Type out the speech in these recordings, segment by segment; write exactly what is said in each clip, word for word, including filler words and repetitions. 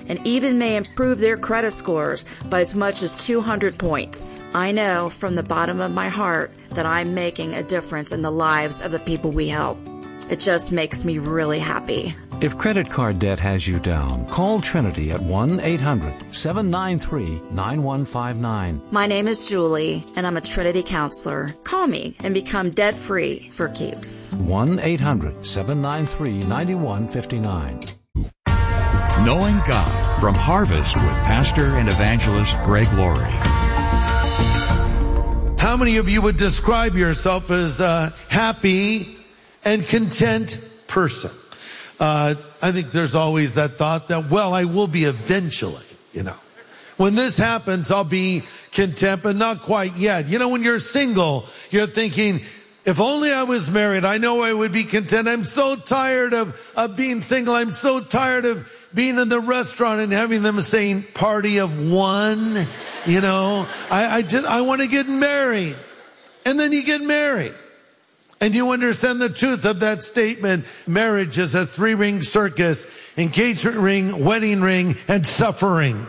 and even may improve their credit scores by as much as two hundred points. I know from the bottom of my heart that I'm making a difference in the lives of the people we help. It just makes me really happy. If credit card debt has you down, call Trinity at one eight hundred seven nine three nine one five nine. My name is Julie, and I'm a Trinity counselor. Call me and become debt-free for keeps. one eight hundred seven nine three nine one five nine. Knowing God from Harvest with Pastor and Evangelist Greg Laurie. How many of you would describe yourself as a happy and content person? Uh, I think there's always that thought that, well, I will be eventually, you know. When this happens, I'll be content, but not quite yet. You know, when you're single, you're thinking, if only I was married, I know I would be content. I'm so tired of, of being single. I'm so tired of being in the restaurant and having them saying party of one, you know. I, I just, I want to get married. And then you get married. And you understand the truth of that statement. Marriage is a three-ring circus, engagement ring, wedding ring, and suffering.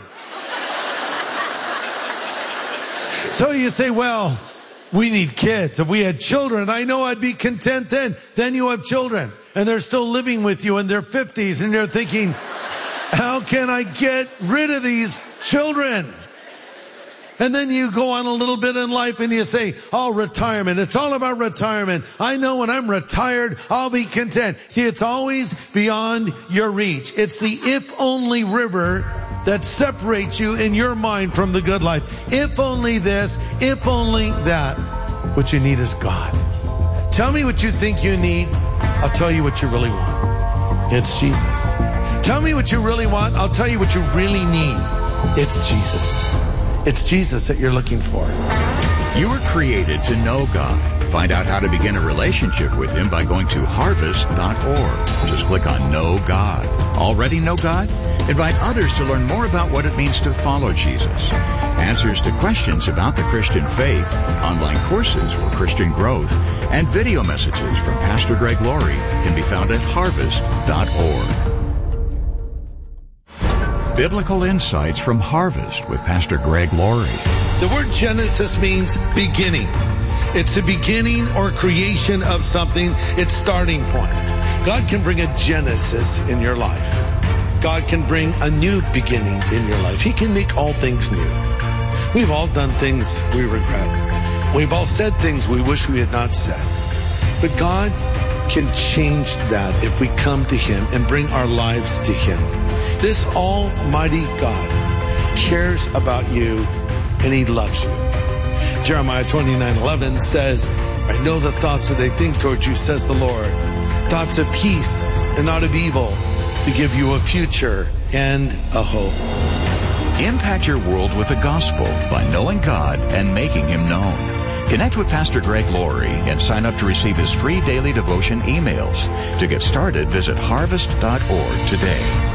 So you say, well, we need kids. If we had children, I know I'd be content then. Then you have children, and they're still living with you in their fifties, and you're thinking, how can I get rid of these children? And then you go on a little bit in life and you say, oh, retirement. It's all about retirement. I know when I'm retired, I'll be content. See, it's always beyond your reach. It's the if only river that separates you in your mind from the good life. If only this, if only that. What you need is God. Tell me what you think you need. I'll tell you what you really want. It's Jesus. Tell me what you really want. I'll tell you what you really need. It's Jesus. It's Jesus that you're looking for. You were created to know God. Find out how to begin a relationship with Him by going to harvest dot org. Just click on Know God. Already know God? Invite others to learn more about what it means to follow Jesus. Answers to questions about the Christian faith, online courses for Christian growth, and video messages from Pastor Greg Laurie can be found at harvest dot org. Biblical Insights from Harvest with Pastor Greg Laurie. The word Genesis means beginning. It's the beginning or creation of something. It's starting point. God can bring a Genesis in your life. God can bring a new beginning in your life. He can make all things new. We've all done things we regret. We've all said things we wish we had not said. But God can change that if we come to Him and bring our lives to Him. This almighty God cares about you and He loves you. Jeremiah twenty-nine eleven says, I know the thoughts that I think towards you, says the Lord. Thoughts of peace and not of evil, to give you a future and a hope. Impact your world with the gospel by knowing God and making Him known. Connect with Pastor Greg Laurie and sign up to receive his free daily devotion emails. To get started, visit harvest dot org today.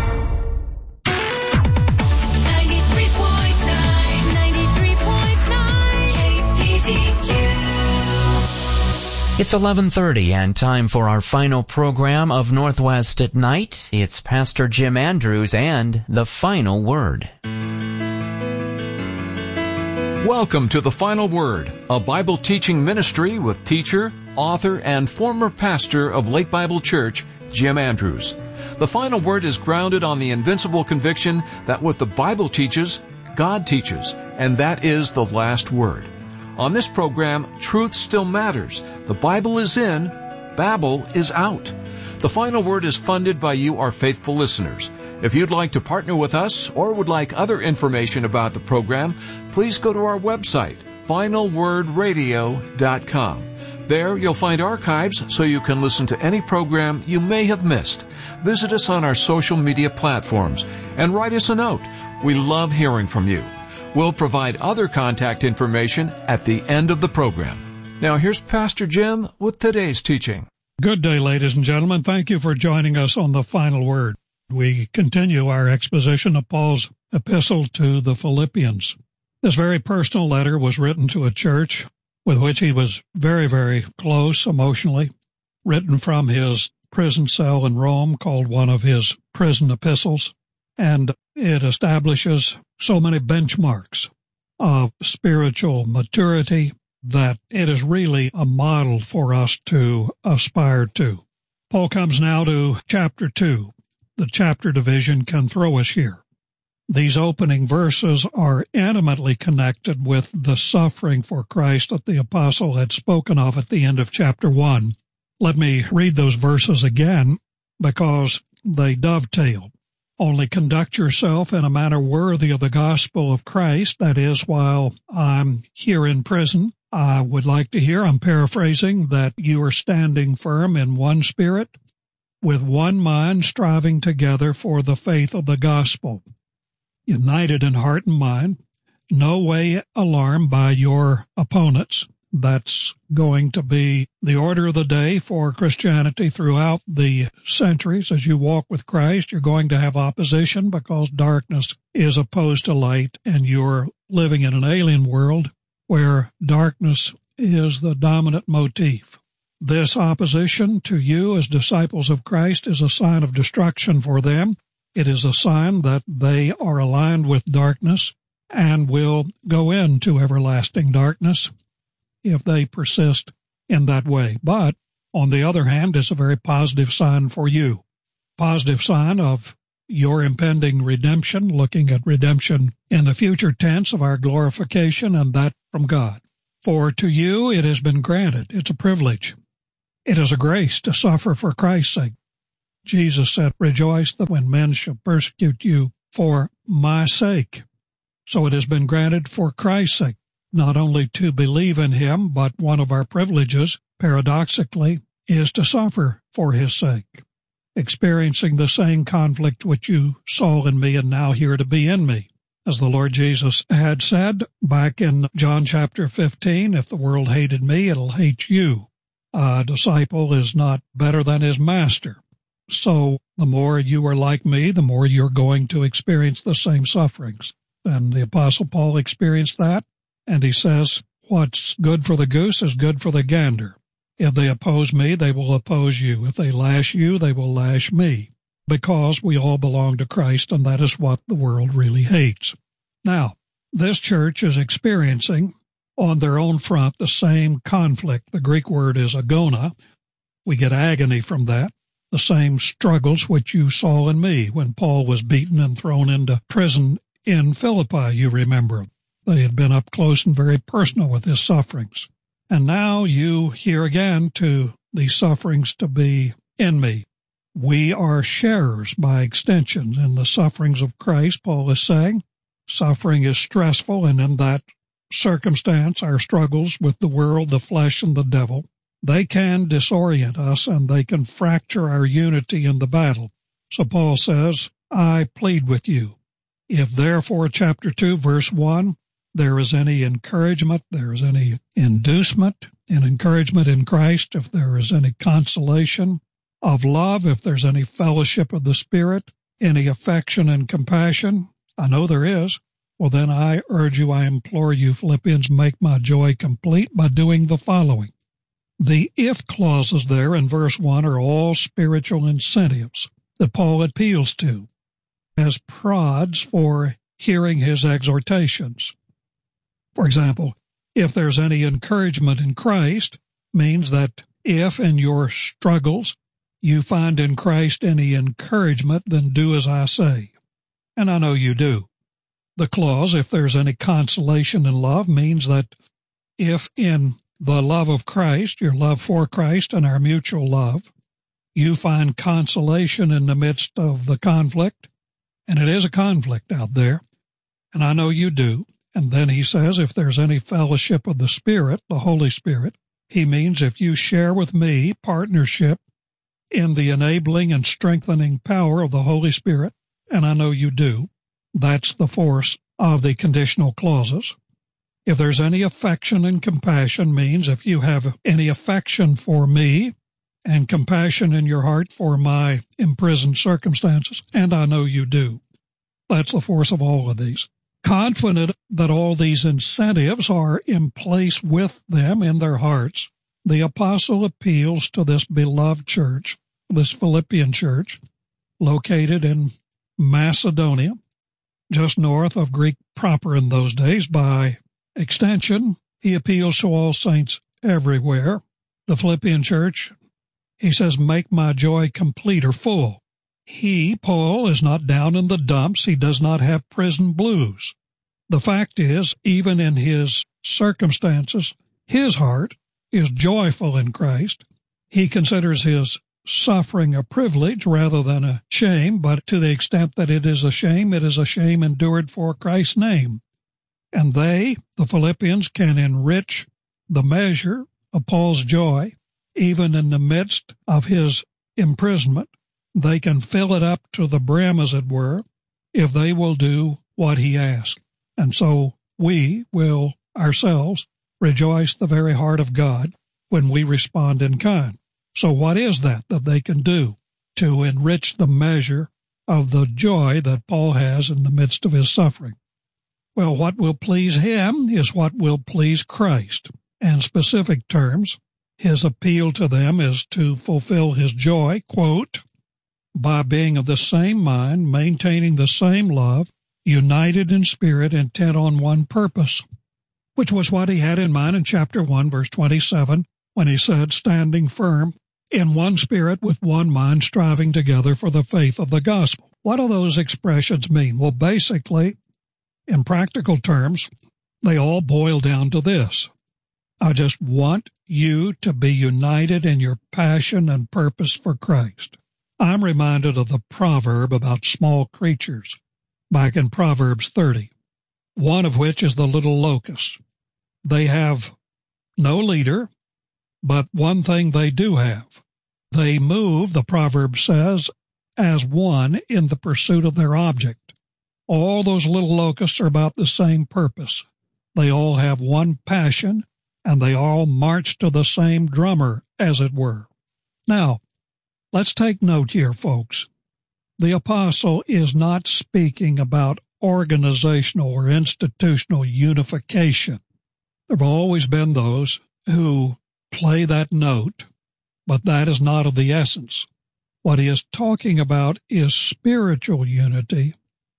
It's eleven thirty and time for our final program of Northwest at Night. It's Pastor Jim Andrews and The Final Word. Welcome to The Final Word, a Bible teaching ministry with teacher, author, and former pastor of Lake Bible Church, Jim Andrews. The Final Word is grounded on the invincible conviction that what the Bible teaches, God teaches, and that is the last word. On this program, truth still matters. The Bible is in, Babel is out. The Final Word is funded by you, our faithful listeners. If you'd like to partner with us or would like other information about the program, please go to our website, final word radio dot com. There you'll find archives so you can listen to any program you may have missed. Visit us on our social media platforms and write us a note. We love hearing from you. We'll provide other contact information at the end of the program. Now here's Pastor Jim with today's teaching. Good day, ladies and gentlemen. Thank you for joining us on The Final Word. We continue our exposition of Paul's epistle to the Philippians. This very personal letter was written to a church with which he was very, very close emotionally, written from his prison cell in Rome, called one of his prison epistles. and it establishes so many benchmarks of spiritual maturity that it is really a model for us to aspire to. Paul comes now to chapter two. The chapter division can throw us here. These opening verses are intimately connected with the suffering for Christ that the apostle had spoken of at the end of chapter one. Let me read those verses again because they dovetail. Only conduct yourself in a manner worthy of the gospel of Christ, that is, while I'm here in prison. I would like to hear, I'm paraphrasing, that you are standing firm in one spirit, with one mind, striving together for the faith of the gospel, united in heart and mind, no way alarmed by your opponents. That's going to be the order of the day for Christianity throughout the centuries. As you walk with Christ, you're going to have opposition because darkness is opposed to light, and you're living in an alien world where darkness is the dominant motif. This opposition to you as disciples of Christ is a sign of destruction for them. It is a sign that they are aligned with darkness and will go into everlasting darkness if they persist in that way. But, on the other hand, it's a very positive sign for you. Positive sign of your impending redemption, looking at redemption in the future tense of our glorification, and that from God. For to you it has been granted. It's a privilege. It is a grace to suffer for Christ's sake. Jesus said, rejoice that when men shall persecute you for my sake. So it has been granted for Christ's sake, not only to believe in him, but one of our privileges, paradoxically, is to suffer for his sake, experiencing the same conflict which you saw in me and now hear to be in me. As the Lord Jesus had said back in John chapter fifteen, if the world hated me, it'll hate you. A disciple is not better than his master. So the more you are like me, the more you're going to experience the same sufferings. And the Apostle Paul experienced that, and he says, what's good for the goose is good for the gander. If they oppose me, they will oppose you. If they lash you, they will lash me, because we all belong to Christ, and that is what the world really hates. Now, this church is experiencing on their own front the same conflict. The Greek word is agona. We get agony from that. The same struggles which you saw in me when Paul was beaten and thrown into prison in Philippi, you remember. They had been up close and very personal with his sufferings. And now you hear again to these sufferings to be in me. We are sharers by extension in the sufferings of Christ, Paul is saying. Suffering is stressful, and in that circumstance, our struggles with the world, the flesh, and the devil, they can disorient us and they can fracture our unity in the battle. So Paul says, I plead with you. If therefore, chapter two, verse one, there is any encouragement, there is any inducement and encouragement in Christ, if there is any consolation of love, if there's any fellowship of the Spirit, any affection and compassion, I know there is, well then I urge you, I implore you, Philippians, make my joy complete by doing the following. The if clauses there in verse one are all spiritual incentives that Paul appeals to as prods for hearing his exhortations. For example, if there's any encouragement in Christ, means that if in your struggles you find in Christ any encouragement, then do as I say. And I know you do. The clause, if there's any consolation in love, means that if in the love of Christ, your love for Christ and our mutual love, you find consolation in the midst of the conflict, and it is a conflict out there, and I know you do. And then he says, if there's any fellowship of the Spirit, the Holy Spirit, he means if you share with me partnership in the enabling and strengthening power of the Holy Spirit, and I know you do, that's the force of the conditional clauses. If there's any affection and compassion, means if you have any affection for me and compassion in your heart for my imprisoned circumstances, and I know you do. That's the force of all of these. Confident that all these incentives are in place with them in their hearts, the apostle appeals to this beloved church, this Philippian church, located in Macedonia, just north of Greek proper in those days. By extension, he appeals to all saints everywhere. The Philippian church, he says, make my joy complete or full. He, Paul, is not down in the dumps. He does not have prison blues. The fact is, even in his circumstances, his heart is joyful in Christ. He considers his suffering a privilege rather than a shame, but to the extent that it is a shame, it is a shame endured for Christ's name. And they, the Philippians, can enrich the measure of Paul's joy, even in the midst of his imprisonment. They can fill it up to the brim, as it were, if they will do what he asks. And so we will ourselves rejoice the very heart of God when we respond in kind. So what is that that they can do to enrich the measure of the joy that Paul has in the midst of his suffering? Well, what will please him is what will please Christ. In specific terms, his appeal to them is to fulfill his joy, quote, by being of the same mind, maintaining the same love, united in spirit, intent on one purpose, which was what he had in mind in chapter one, verse twenty-seven, when he said, standing firm in one spirit with one mind, striving together for the faith of the gospel. What do those expressions mean? Well, basically, in practical terms, they all boil down to this. I just want you to be united in your passion and purpose for Christ. I'm reminded of the proverb about small creatures back in Proverbs thirty, one of which is the little locust. They have no leader, but one thing they do have. They move, the proverb says, as one in the pursuit of their object. All those little locusts are about the same purpose. They all have one passion, and they all march to the same drummer, as it were. Now, let's take note here, folks. The apostle is not speaking about organizational or institutional unification. There have always been those who play that note, but that is not of the essence. What he is talking about is spiritual unity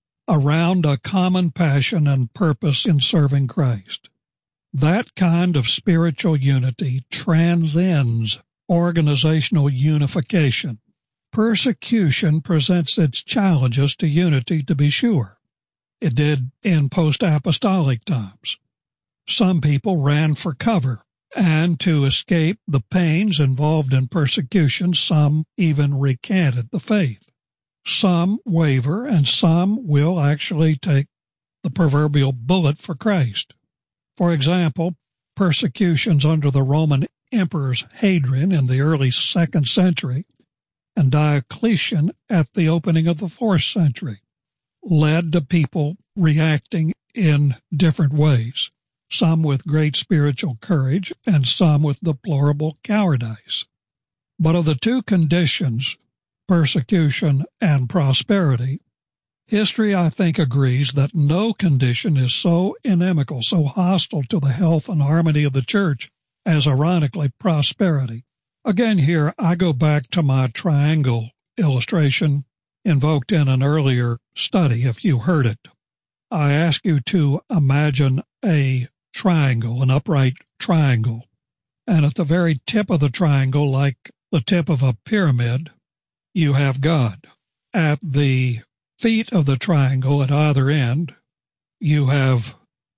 around a common passion and purpose in serving Christ. That kind of spiritual unity transcends organizational unification. Persecution presents its challenges to unity, to be sure. It did in post-apostolic times. Some people ran for cover, and to escape the pains involved in persecution, some even recanted the faith. Some waver, and some will actually take the proverbial bullet for Christ. For example, persecutions under the Roman emperors Hadrian in the early second century and Diocletian at the opening of the fourth century led to people reacting in different ways, some with great spiritual courage and some with deplorable cowardice. But of the two conditions, persecution and prosperity, history, I think, agrees that no condition is so inimical, so hostile to the health and harmony of the church as, ironically, prosperity. Again, here I go back to my triangle illustration invoked in an earlier study, if you heard it. I ask you to imagine a triangle, an upright triangle, and at the very tip of the triangle, like the tip of a pyramid, you have God. At the feet of the triangle at either end, you have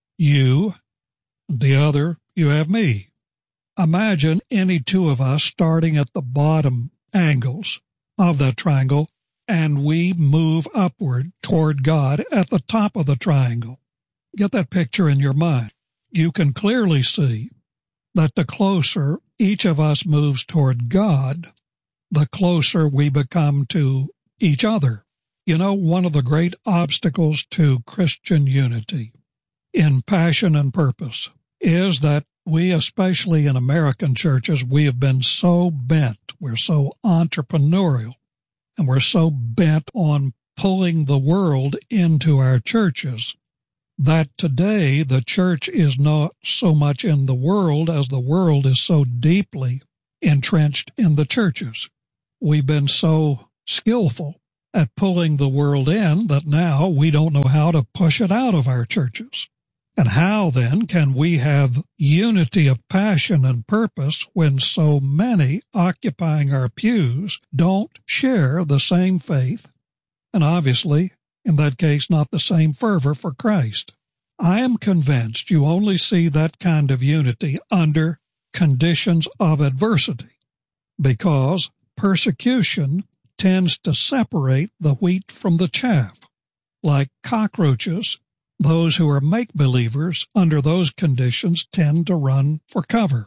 you, the other, you have me. Imagine any two of us starting at the bottom angles of that triangle, and we move upward toward God at the top of the triangle. Get that picture in your mind. You can clearly see that the closer each of us moves toward God, the closer we become to each other. You know, one of the great obstacles to Christian unity in passion and purpose is that we, especially in American churches, we have been so bent, we're so entrepreneurial, and we're so bent on pulling the world into our churches that today the church is not so much in the world as the world is so deeply entrenched in the churches. We've been so skillful at pulling the world in that now we don't know how to push it out of our churches. And how, then, can we have unity of passion and purpose when so many occupying our pews don't share the same faith, and obviously, in that case, not the same fervor for Christ? I am convinced you only see that kind of unity under conditions of adversity, because persecution tends to separate the wheat from the chaff. Like cockroaches, those who are make-believers under those conditions tend to run for cover.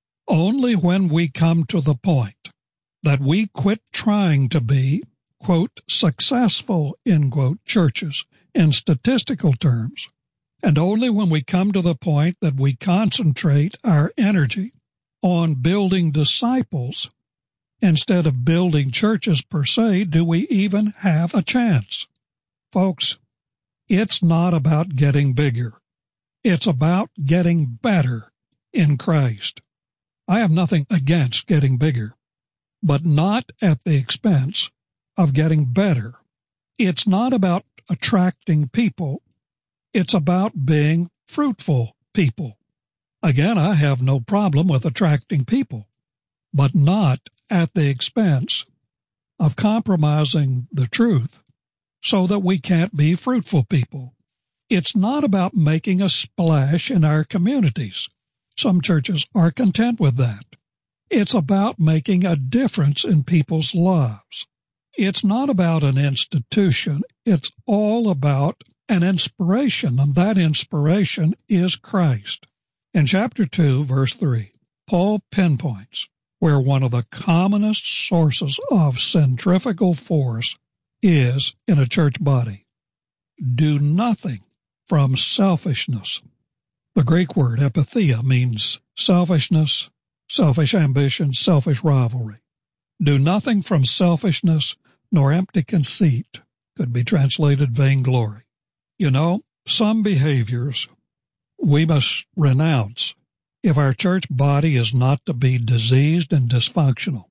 Only when we come to the point that we quit trying to be, quote, successful, end quote, churches in statistical terms, and only when we come to the point that we concentrate our energy on building disciples instead of building churches per se, do we even have a chance. Folks, it's not about getting bigger. It's about getting better in Christ. I have nothing against getting bigger, but not at the expense of getting better. It's not about attracting people. It's about being fruitful people. Again, I have no problem with attracting people, but not at the expense of compromising the truth so that we can't be fruitful people. It's not about making a splash in our communities. Some churches are content with that. It's about making a difference in people's lives. It's not about an institution. It's all about an inspiration, and that inspiration is Christ. In chapter two, verse three, Paul pinpoints where one of the commonest sources of centrifugal force is in a church body. Do nothing from selfishness. The Greek word epithea means selfishness, selfish ambition, selfish rivalry. Do nothing from selfishness nor empty conceit. Could be translated vainglory. You know, some behaviors we must renounce if our church body is not to be diseased and dysfunctional.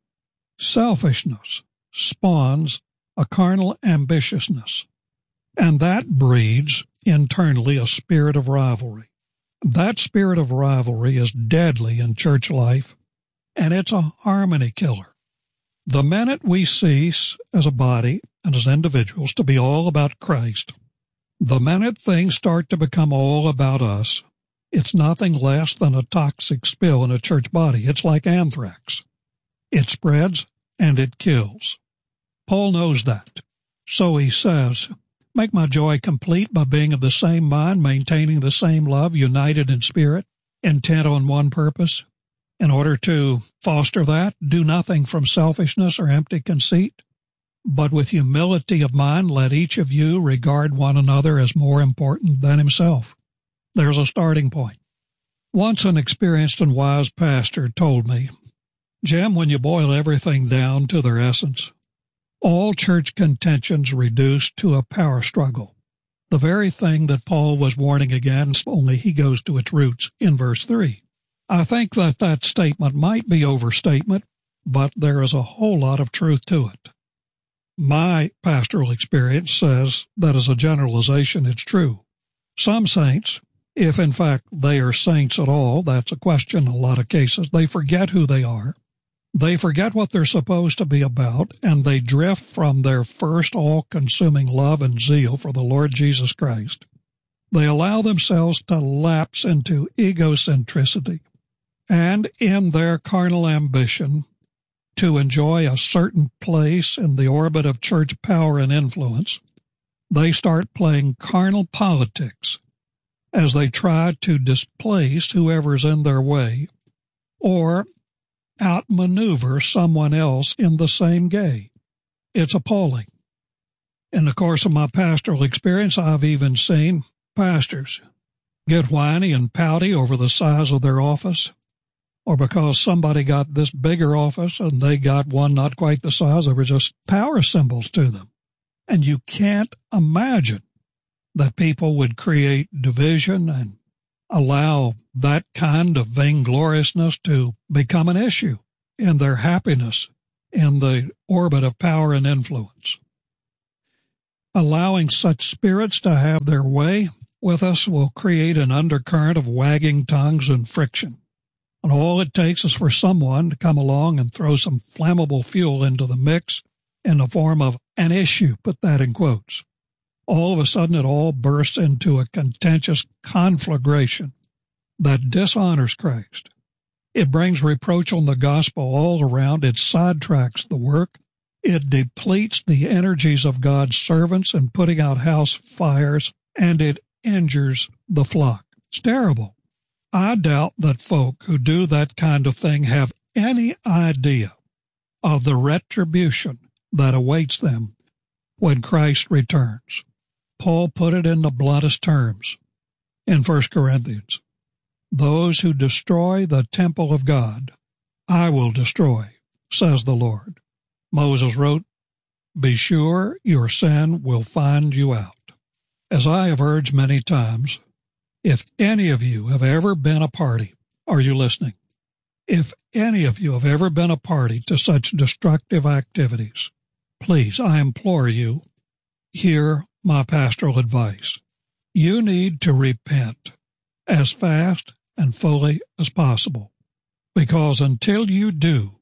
Selfishness spawns a carnal ambitiousness, and that breeds internally a spirit of rivalry. That spirit of rivalry is deadly in church life, and it's a harmony killer. The minute we cease as a body and as individuals to be all about Christ, the minute things start to become all about us, it's nothing less than a toxic spill in a church body. It's like anthrax. It spreads and it kills. Paul knows that. So he says, make my joy complete by being of the same mind, maintaining the same love, united in spirit, intent on one purpose. In order to foster that, do nothing from selfishness or empty conceit, but with humility of mind, let each of you regard one another as more important than himself. There's a starting point. Once an experienced and wise pastor told me, Jim, when you boil everything down to their essence, all church contentions reduce to a power struggle. The very thing that Paul was warning against, only he goes to its roots in verse three. I think that that statement might be overstatement, but there is a whole lot of truth to it. My pastoral experience says that as a generalization, it's true. Some saints, if in fact they are saints at all, that's a question in a lot of cases, they forget who they are. They forget what they're supposed to be about, and they drift from their first all-consuming love and zeal for the Lord Jesus Christ. They allow themselves to lapse into egocentricity, and in their carnal ambition to enjoy a certain place in the orbit of church power and influence, they start playing carnal politics as they try to displace whoever's in their way or outmaneuver someone else in the same gay. It's appalling. In the course of my pastoral experience, I've even seen pastors get whiny and pouty over the size of their office, or because somebody got this bigger office and they got one not quite the size, they were just power symbols to them. And you can't imagine that people would create division and allow that kind of vaingloriousness to become an issue in their happiness in the orbit of power and influence. allowing such spirits to have their way with us will create an undercurrent of wagging tongues and friction. And all it takes is for someone to come along and throw some flammable fuel into the mix in the form of an issue, put that in quotes. All of a sudden it all bursts into a contentious conflagration that dishonors Christ. It brings reproach on the gospel all around. It sidetracks the work. It depletes the energies of God's servants in putting out house fires, and it injures the flock. It's terrible. I doubt that folk who do that kind of thing have any idea of the retribution that awaits them when Christ returns. Paul put it in the bluntest terms in First Corinthians. Those who destroy the temple of God, I will destroy, says the Lord. Moses wrote, be sure your sin will find you out. As I have urged many times, if any of you have ever been a party, are you listening? If any of you have ever been a party to such destructive activities, please, I implore you, hear my pastoral advice. You need to repent as fast and fully as possible, because until you do,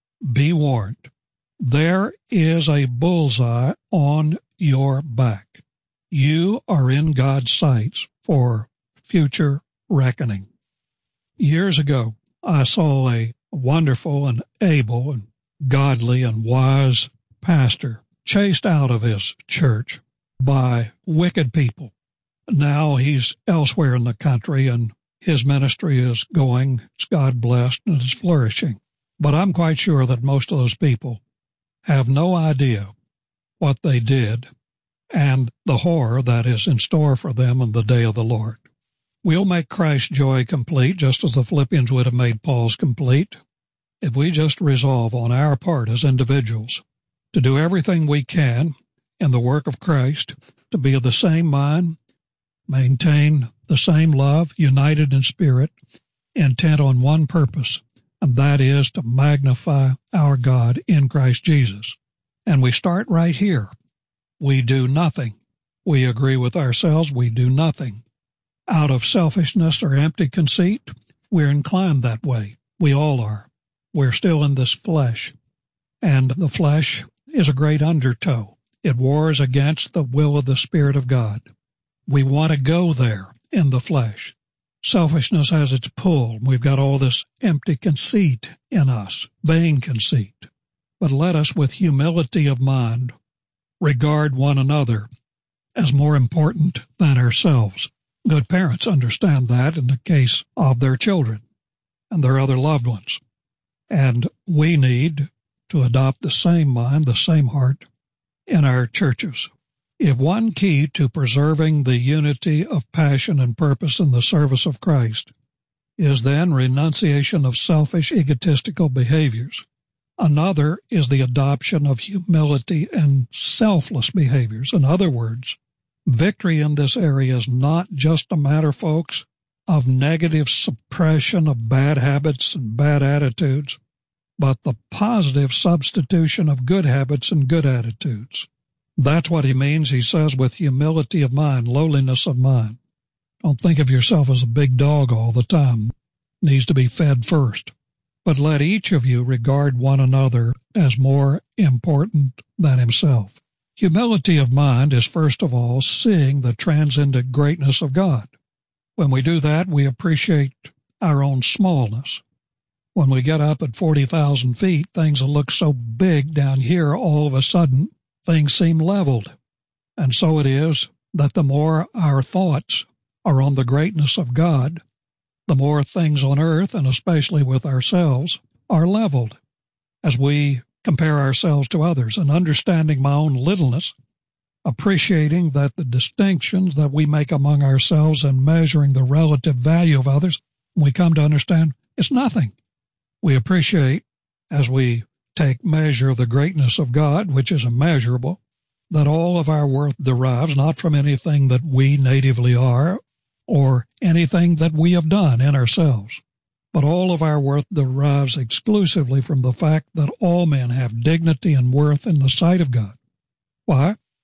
be warned, there is a bullseye on your back. You are in God's sights for future reckoning. Years ago, I saw a wonderful and able and godly and wise pastor chased out of his church by wicked people. Now he's elsewhere in the country and his ministry is going, it's God blessed, and it's flourishing. But I'm quite sure that most of those people have no idea what they did and the horror that is in store for them in the day of the Lord. We'll make Christ's joy complete, just as the Philippians would have made Paul's complete, if we just resolve on our part as individuals to do everything we can in the work of Christ, to be of the same mind, maintain the same love, united in spirit, intent on one purpose, and that is to magnify our God in Christ Jesus. And we start right here. We do nothing. We agree with ourselves, we do nothing. Out of selfishness or empty conceit, we're inclined that way. We all are. We're still in this flesh. And the flesh is a great undertow. It wars against the will of the Spirit of God. We want to go there in the flesh. Selfishness has its pull. We've got all this empty conceit in us, vain conceit. But let us, with humility of mind, regard one another as more important than ourselves. Good parents understand that in the case of their children and their other loved ones. And we need to adopt the same mind, the same heart in our churches. If one key to preserving the unity of passion and purpose in the service of Christ is then renunciation of selfish, egotistical behaviors, another is the adoption of humility and selfless behaviors. In other words, victory in this area is not just a matter, folks, of negative suppression of bad habits and bad attitudes, but the positive substitution of good habits and good attitudes. That's what he means, he says, with humility of mind, lowliness of mind. Don't think of yourself as a big dog all the time. It needs to be fed first. But let each of you regard one another as more important than himself. Humility of mind is, first of all, seeing the transcendent greatness of God. When we do that, we appreciate our own smallness. When we get up at forty thousand feet, things will look so big down here, all of a sudden, things seem leveled. And so it is that the more our thoughts are on the greatness of God, the more things on earth, and especially with ourselves, are leveled. As we compare ourselves to others and understanding my own littleness, appreciating that the distinctions that we make among ourselves and measuring the relative value of others, we come to understand it's nothing. We appreciate, as we take measure of the greatness of God, which is immeasurable, that all of our worth derives not from anything that we natively are or anything that we have done in ourselves, but all of our worth derives exclusively from the fact that all men have dignity and worth in the sight of God. Why?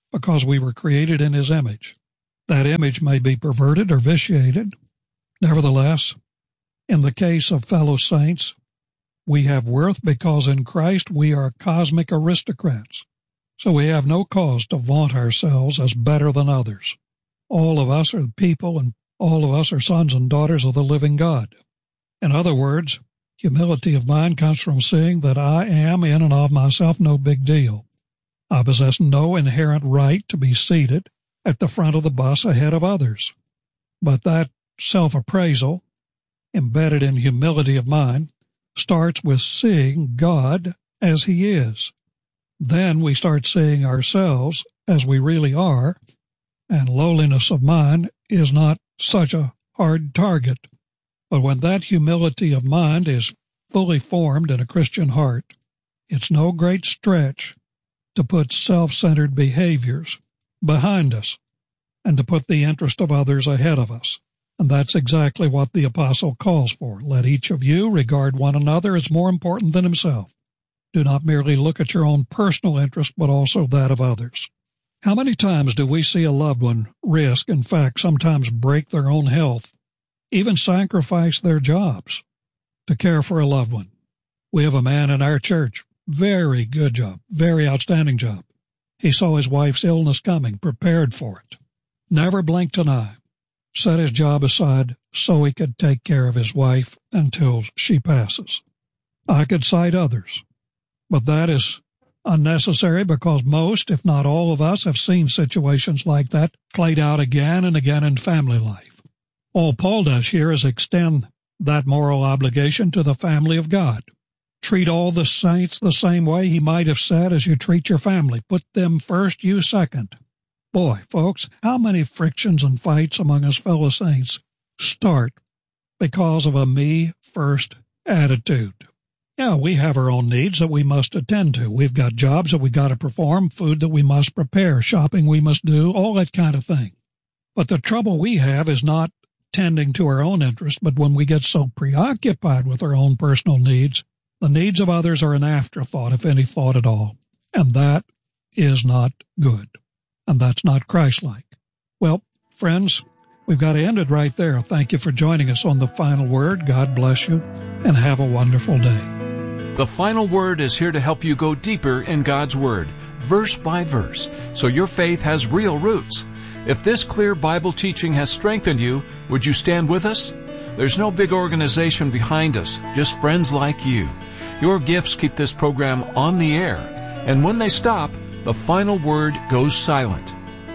because we were created in His image. That image may be perverted or vitiated. Nevertheless, in the case of fellow saints, we have worth because in Christ we are cosmic aristocrats. So we have no cause to vaunt ourselves as better than others. All of us are people, and all of us are sons and daughters of the living God. In other words, humility of mind comes from seeing that I am in and of myself no big deal. I possess no inherent right to be seated at the front of the bus ahead of others. But that self-appraisal, embedded in humility of mind, starts with seeing God as He is. Then we start seeing ourselves as we really are, and lowliness of mind is not such a hard target. But when that humility of mind is fully formed in a Christian heart, it's no great stretch to put self-centered behaviors behind us and to put the interest of others ahead of us. And that's exactly what the apostle calls for. Let each of you regard one another as more important than himself. Do not merely look at your own personal interest, but also that of others. How many times do we see a loved one risk, in fact, sometimes break their own health, even sacrifice their jobs to care for a loved one? We have a man in our church, very good job, very outstanding job. He saw his wife's illness coming, prepared for it, never blinked an eye, set his job aside so he could take care of his wife until she passes. I could cite others, but that is unnecessary because most, if not all of us, have seen situations like that played out again and again in family life. All Paul does here is extend that moral obligation to the family of God. Treat all the saints the same way, he might have said, as you treat your family. Put them first, you second. Boy, folks, how many frictions and fights among us fellow saints start because of a me-first attitude? Yeah, we have our own needs that we must attend to. We've got jobs that we got to perform, food that we must prepare, shopping we must do, all that kind of thing. But the trouble we have is not tending to our own interest, but when we get so preoccupied with our own personal needs, the needs of others are an afterthought, if any thought at all. And that is not good. And that's not Christ-like. Well, friends, we've got to end it right there. Thank you for joining us on The Final Word. God bless you, and have a wonderful day. The Final Word is here to help you go deeper in God's Word, verse by verse, so your faith has real roots. If this clear Bible teaching has strengthened you, would you stand with us? There's no big organization behind us, just friends like you. Your gifts keep this program on the air, and when they stop, the final word goes silent.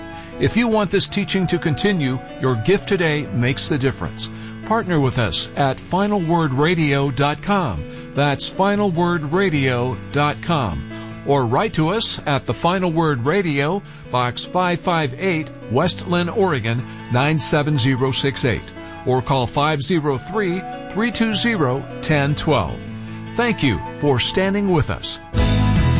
If you want this teaching to continue, your gift today makes the difference. Partner with us at final word radio dot com. That's final word radio dot com. Or write to us at The Final Word Radio, Box five five eight, West Linn, Oregon, nine seven zero six eight. Or call five oh three, three two zero, one oh one two. Thank you for standing with us.